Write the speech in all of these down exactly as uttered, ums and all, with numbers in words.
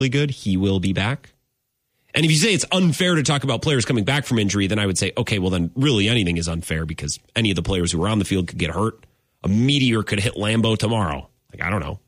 good, he will be back. And if you say it's unfair to talk about players coming back from injury, then I would say, okay, well, then really anything is unfair because any of the players who are on the field could get hurt. A meteor could hit Lambeau tomorrow. Like, I don't know.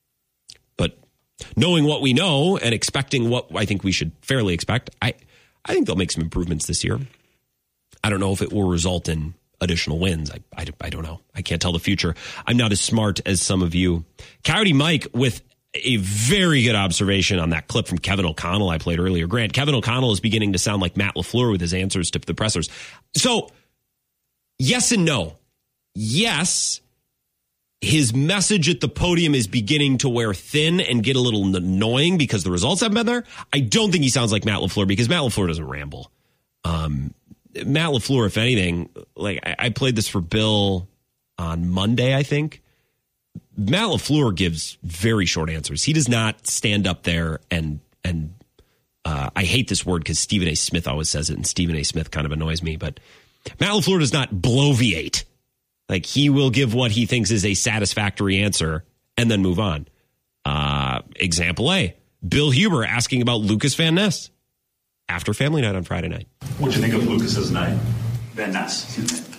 But knowing what we know and expecting what I think we should fairly expect, I, I think they'll make some improvements this year. I don't know if it will result in additional wins. I, I, I don't know. I can't tell the future. I'm not as smart as some of you. Coyote Mike with a very good observation on that clip from Kevin O'Connell I played earlier. Grant, Kevin O'Connell is beginning to sound like Matt LaFleur with his answers to the pressers. So, yes and no. Yes, his message at the podium is beginning to wear thin and get a little annoying because the results haven't been there. I don't think he sounds like Matt LaFleur because Matt LaFleur doesn't ramble. Um, Matt LaFleur, if anything, like I, I played this for Bill on Monday, I think. Matt LaFleur gives very short answers. He does not stand up there and, and uh, I hate this word because Stephen A. Smith always says it, and Stephen A. Smith kind of annoys me, but Matt LaFleur does not bloviate. Like, he will give what he thinks is a satisfactory answer and then move on. Uh, example A, Bill Huber asking about Lucas Van Ness after family night on Friday night. What do you think of Lucas's night? Van Ness.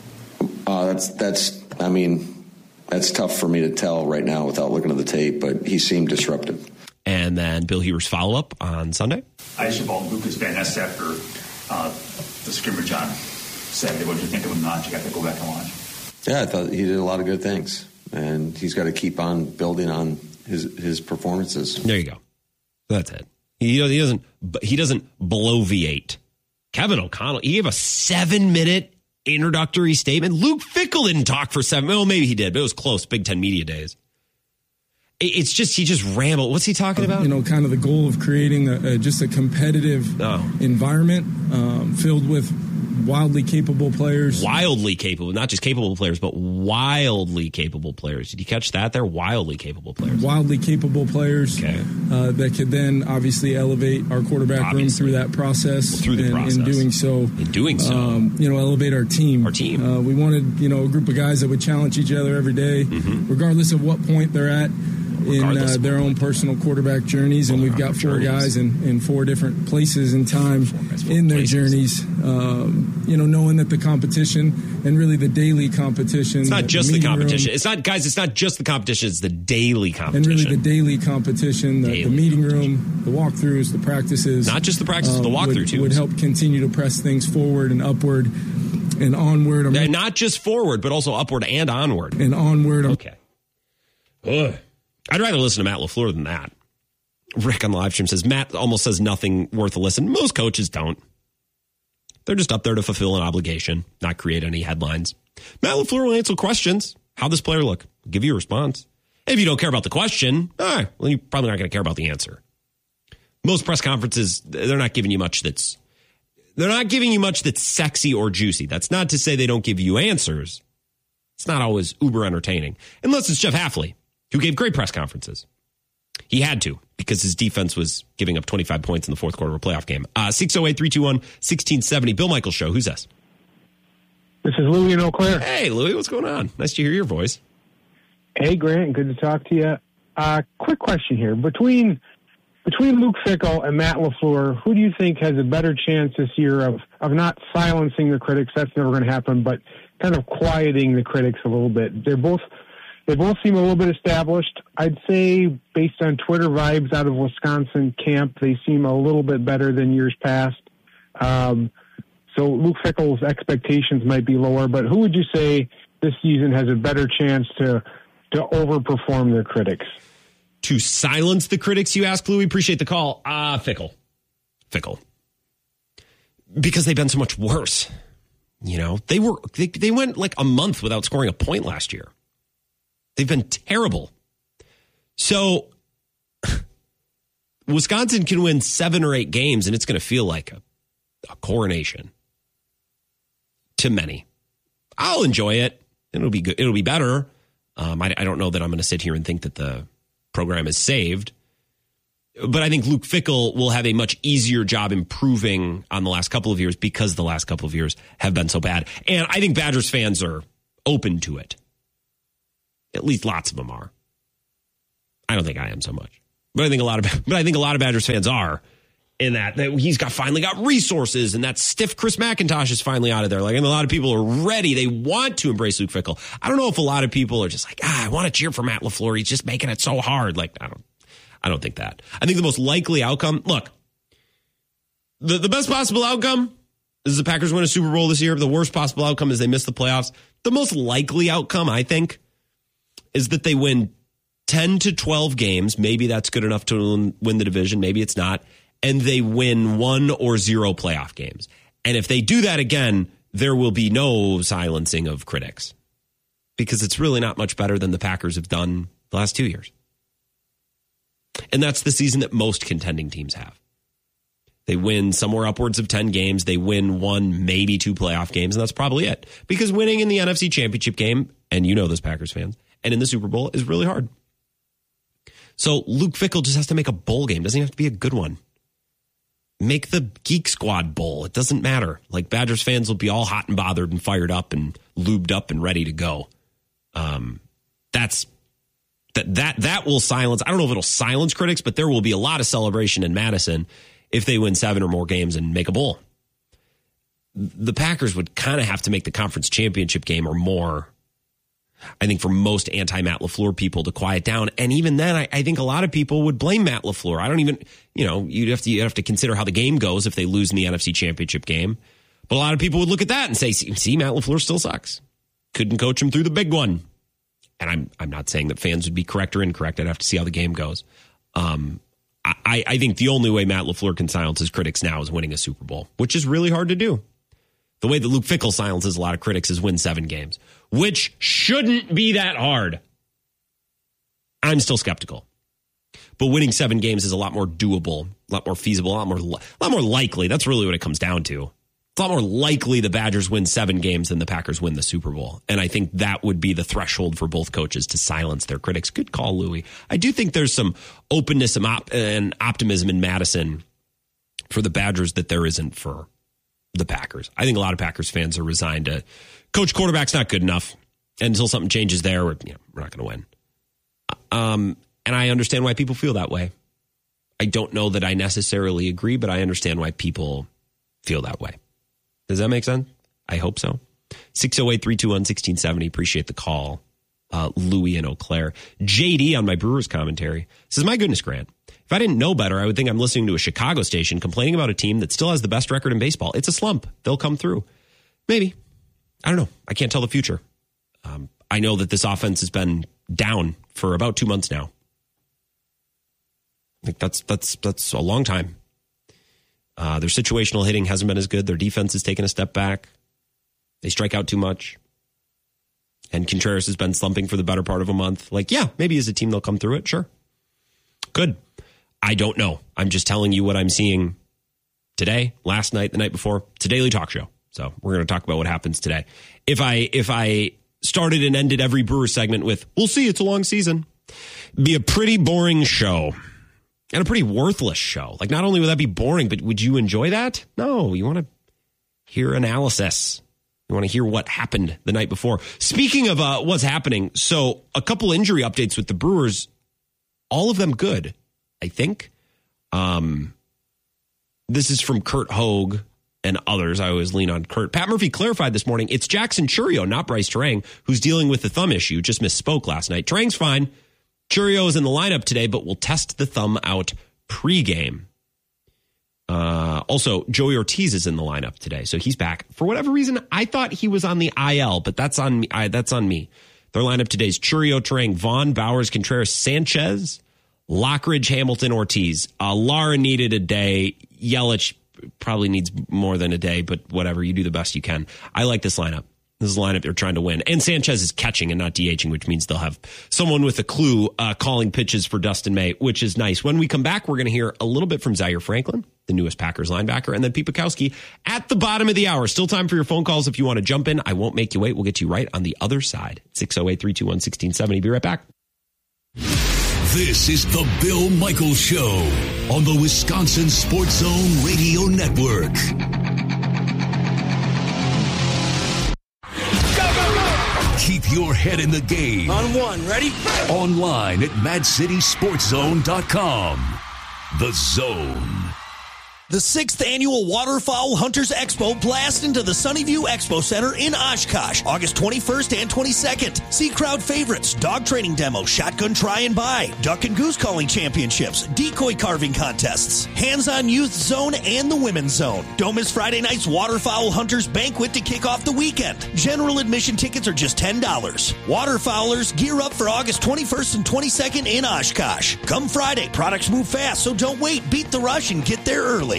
Uh, that's, that's, I mean... That's tough for me to tell right now without looking at the tape, but he seemed disruptive. And then Bill Huber's follow-up on Sunday. I asked about Lucas Van Ness after uh, the scrimmage on Saturday. What did you think of him not? You got to go back and watch. Yeah, I thought he did a lot of good things, and he's got to keep on building on his his performances. There you go. That's it. He, he doesn't he doesn't bloviate. Kevin O'Connell, he gave a seven-minute introductory statement. Luke Fickell didn't talk for seven. Well, maybe he did, but it was close. Big Ten Media Days. It's just, he just rambled. What's he talking about? You know, kind of the goal of creating a, a, just a competitive oh. environment um, filled with wildly capable players. Wildly capable. Not just capable players, but wildly capable players. Did you catch that? They're wildly capable players. Wildly capable players okay. uh, that could then obviously elevate our quarterback obviously. room through that process. Well, through the and, process. In doing so. In doing so. Um, you know, elevate our team. Our team. Uh, we wanted, you know, a group of guys that would challenge each other every day, mm-hmm. regardless of what point they're at in uh, their own personal quarterback journeys. And we've got four guys in, in four different places and time in their journeys. Um, you know, knowing that the competition and really the daily competition. It's not the, just the, the competition. Room, it's not, guys, it's not just the competition. It's the daily competition. And really the daily competition, the, daily the meeting room, the walkthroughs, the practices. Not just the practices, um, the walkthrough would, too. Would help continue to press things forward and upward and onward. And not just forward, but also upward and onward. And onward. Okay. Ugh. I'd rather listen to Matt LaFleur than that. Rick on the live stream says, Matt almost says nothing worth a listen. Most coaches don't. They're just up there to fulfill an obligation, not create any headlines. Matt LaFleur will answer questions. How'd this player look? Give you a response. And if you don't care about the question, all right, well, you're probably not going to care about the answer. Most press conferences, they're not giving you much that's, they're not giving you much that's sexy or juicy. That's not to say they don't give you answers. It's not always uber entertaining. Unless it's Jeff Hafley, who gave great press conferences. He had to, because his defense was giving up twenty-five points in the fourth quarter of a playoff game. Uh, six oh eight, three two one, one six seven oh. Bill Michaels Show. Who's this? This is Louie in Eau Claire. Hey, Louie, what's going on? Nice to hear your voice. Hey, Grant. Good to talk to you. Uh, quick question here. Between between Luke Fickell and Matt LaFleur, who do you think has a better chance this year of, of not silencing the critics? That's never going to happen, but kind of quieting the critics a little bit. They're both... They both seem a little bit established. I'd say, based on Twitter vibes out of Wisconsin camp, they seem a little bit better than years past. Um, so Luke Fickell's expectations might be lower, but who would you say this season has a better chance to to overperform their critics? To silence the critics, you ask, Louie? Appreciate the call. Ah, uh, Fickell. Fickell. Because they've been so much worse. You know, they were they, they went like a month without scoring a point last year. They've been terrible. So Wisconsin can win seven or eight games, and it's going to feel like a, a coronation to many. I'll enjoy it. It'll be good. It'll be better. Um, I, I don't know that I'm going to sit here and think that the program is saved. But I think Luke Fickell will have a much easier job improving on the last couple of years because the last couple of years have been so bad. And I think Badgers fans are open to it. At least lots of them are. I don't think I am so much. But I think a lot of but I think a lot of Badgers fans are in that, that he's got finally got resources and that stiff Chris McIntosh is finally out of there. Like, and a lot of people are ready. They want to embrace Luke Fickell. I don't know if a lot of people are just like, ah, I want to cheer for Matt LaFleur. He's just making it so hard. Like, I don't I don't think that. I think the most likely outcome, look, the, the best possible outcome is the Packers win a Super Bowl this year. The worst possible outcome is they miss the playoffs. The most likely outcome, I think, is that they win ten to twelve games. Maybe that's good enough to win the division. Maybe it's not. And they win one or zero playoff games. And if they do that again, there will be no silencing of critics because it's really not much better than the Packers have done the last two years. And that's the season that most contending teams have. They win somewhere upwards of ten games. They win one, maybe two playoff games, and that's probably it. Because winning in the N F C Championship game, and you know this, Packers fans, and in the Super Bowl is really hard. So Luke Fickell just has to make a bowl game. Doesn't even have to be a good one. Make the Geek Squad Bowl. It doesn't matter. Like, Badgers fans will be all hot and bothered and fired up and lubed up and ready to go. Um, that's that that that will silence. I don't know if it'll silence critics, but there will be a lot of celebration in Madison if they win seven or more games and make a bowl. The Packers would kind of have to make the conference championship game or more, I think, for most anti-Matt LaFleur people to quiet down. And even then, I, I think a lot of people would blame Matt LaFleur. I don't even, you know, you'd have to, you'd have to consider how the game goes if they lose in the N F C Championship game. But a lot of people would look at that and say, see, see Matt LaFleur still sucks. Couldn't coach him through the big one. And I'm I'm not saying that fans would be correct or incorrect. I'd have to see how the game goes. Um, I, I think the only way Matt LaFleur can silence his critics now is winning a Super Bowl, which is really hard to do. The way that Luke Fickell silences a lot of critics is win seven games, which shouldn't be that hard. I'm still skeptical. But winning seven games is a lot more doable, a lot more feasible, a lot more, a lot more likely. That's really what it comes down to. It's a lot more likely the Badgers win seven games than the Packers win the Super Bowl. And I think that would be the threshold for both coaches to silence their critics. Good call, Louie. I do think there's some openness and optimism in Madison for the Badgers that there isn't for the Packers. I think a lot of Packers fans are resigned to coach quarterback's not good enough. And until something changes there, we're, you know, we're not going to win. Um, and I understand why people feel that way. I don't know that I necessarily agree, but I understand why people feel that way. Does that make sense? I hope so. six oh eight, three two one, one six seven oh. Appreciate the call. Uh, Louie and Eau Claire. J D on my Brewers commentary says, my goodness, Grant, if I didn't know better, I would think I'm listening to a Chicago station complaining about a team that still has the best record in baseball. It's a slump. They'll come through. Maybe. I don't know. I can't tell the future. Um, I know that this offense has been down for about two months now. I think that's, that's, that's a long time. Uh, their situational hitting hasn't been as good. Their defense has taken a step back. They strike out too much. And Contreras has been slumping for the better part of a month. Like, yeah, maybe as a team they'll come through it. Sure. Good. I don't know. I'm just telling you what I'm seeing today, last night, the night before. It's a daily talk show. So we're going to talk about what happens today. If I if I started and ended every Brewer segment with, we'll see, it's a long season, it'd be a pretty boring show. And a pretty worthless show. Like, not only would that be boring, but would you enjoy that? No, you want to hear analysis. You want to hear what happened the night before. Speaking of uh, what's happening, so a couple injury updates with the Brewers, all of them good, I think. Um, this is from Kurt Hogue and others. I always lean on Kurt. Pat Murphy clarified this morning, it's Jackson Chourio, not Bryce Terang, who's dealing with the thumb issue. Just misspoke last night. Terang's fine. Chourio is in the lineup today, but will test the thumb out pregame. Uh, also, Joey Ortiz is in the lineup today, so he's back. For whatever reason, I thought he was on the I L, but that's on me. I, that's on me. Their lineup today is Chourio, Terang, Vaughn, Bowers, Contreras, Sanchez, Lockridge, Hamilton, Ortiz. Uh, Lara needed a day. Yelich probably needs more than a day, but whatever. You do the best you can. I like this lineup. This is a lineup they're trying to win. And Sanchez is catching and not DHing, which means they'll have someone with a clue uh, calling pitches for Dustin May, which is nice. When we come back, we're going to hear a little bit from Zaire Franklin, the newest Packers linebacker, and then Pete Bukowski at the bottom of the hour. Still time for your phone calls if you want to jump in. I won't make you wait. We'll get you right on the other side. six oh eight, three two one, one six seven oh. Be right back. This is the Bill Michaels Show on the Wisconsin Sports Zone Radio Network. Keep your head in the game. On one, ready? Online at mad city sports zone dot com. The Zone. The sixth Annual Waterfowl Hunters Expo blast into the Sunnyview Expo Center in Oshkosh, August twenty-first and twenty-second. See crowd favorites, dog training demos, shotgun try and buy, duck and goose calling championships, decoy carving contests, hands-on youth zone, and the women's zone. Don't miss Friday night's Waterfowl Hunters Banquet to kick off the weekend. General admission tickets are just ten dollars. Waterfowlers gear up for August twenty-first and twenty-second in Oshkosh. Come Friday, products move fast, so don't wait. Beat the rush and get there early.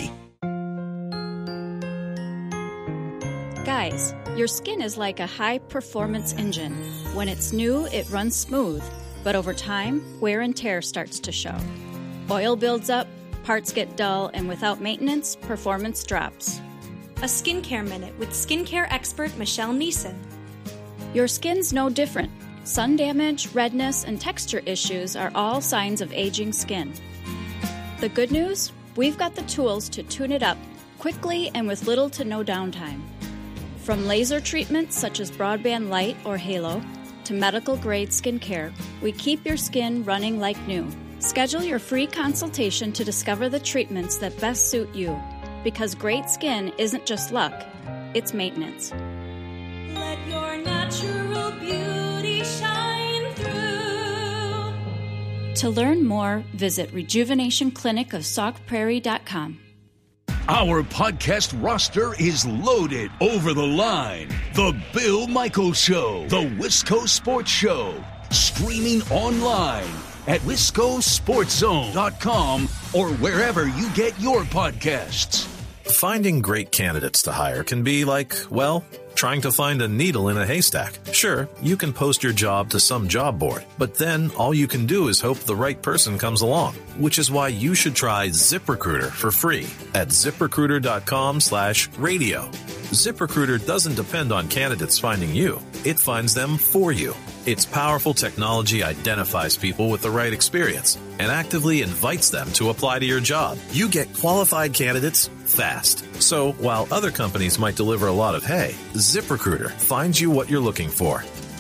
Guys, your skin is like a high-performance engine. When it's new, it runs smooth, but over time, wear and tear starts to show. Oil builds up, parts get dull, and without maintenance, performance drops. A Skincare Minute with skincare expert Michelle Neeson. Your skin's no different. Sun damage, redness, and texture issues are all signs of aging skin. The good news? We've got the tools to tune it up quickly and with little to no downtime. From laser treatments such as Broadband Light or Halo to medical-grade skincare, we keep your skin running like new. Schedule your free consultation to discover the treatments that best suit you, because great skin isn't just luck, it's maintenance. Let your natural beauty shine through. To learn more, visit rejuvenation clinic of sauk prairie dot com. Our podcast roster is loaded. Over the Line, The Bill Michaels Show, The Wisco Sports Show, streaming online at wisco sports zone dot com or wherever you get your podcasts. Finding great candidates to hire can be like, well, trying to find a needle in a haystack. Sure, you can post your job to some job board, but then all you can do is hope the right person comes along, which is why you should try ZipRecruiter for free at ziprecruiter dot com slash radio. ZipRecruiter doesn't depend on candidates finding you. It finds them for you. Its powerful technology identifies people with the right experience and actively invites them to apply to your job. You get qualified candidates fast. So while other companies might deliver a lot of hay, ZipRecruiter finds you what you're looking for.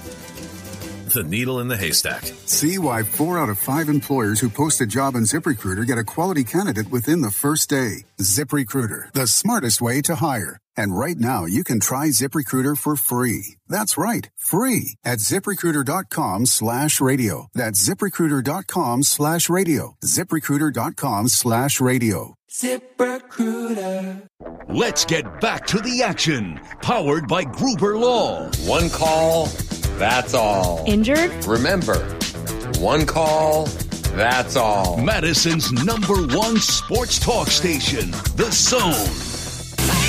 The needle in the haystack. See why four out of five employers who post a job on ZipRecruiter get a quality candidate within the first day. ZipRecruiter, the smartest way to hire. And right now, you can try ZipRecruiter for free. That's right, free at ziprecruiter dot com slash radio. That's ziprecruiter dot com slash radio. ziprecruiter dot com slash radio. ZipRecruiter. Let's get back to the action. Powered by Gruber Law. One call, that's all. Injured? Remember, one call, that's all. Madison's number one sports talk station, The Zone.